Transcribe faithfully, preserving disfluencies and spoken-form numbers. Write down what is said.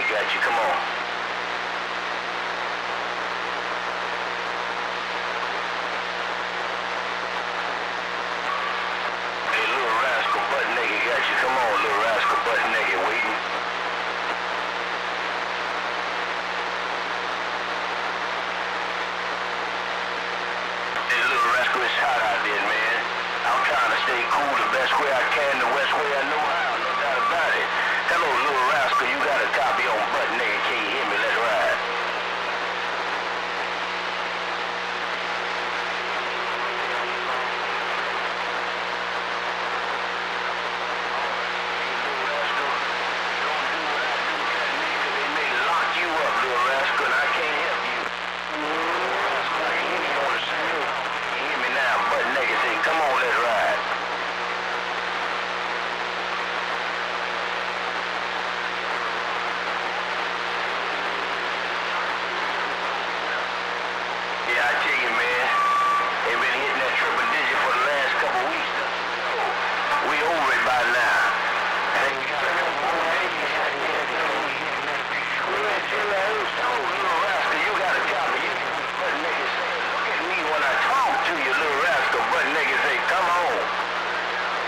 got you. Come on. Hey, little rascal, butt naked got you. Come on, little rascal, butt naked waiting. Hey, little rascal, it's hot out there, man. I'm trying to stay cool the best way I can, the best way I know how.